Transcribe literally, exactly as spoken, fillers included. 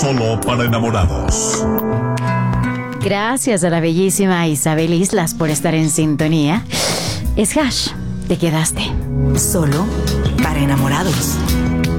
Solo para enamorados. Gracias a la bellísima Isabel Islas por estar en sintonía. Es Hash, te quedaste. Solo para enamorados.